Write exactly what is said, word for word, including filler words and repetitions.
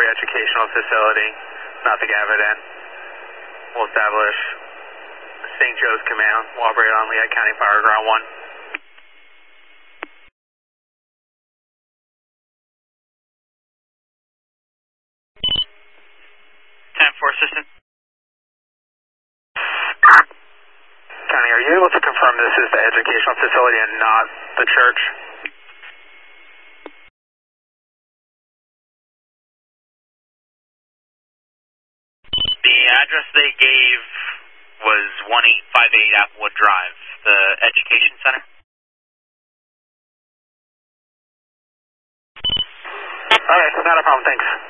educational facility, not the Gavadan. We'll establish Saint Joe's Command. We'll operate on Lehigh County Power Ground one. ten four, assistant. County, are you able to confirm this is the educational facility and not the church? The address they gave was one eight five eight Applewood Drive, the education center. Okay, not a problem, thanks.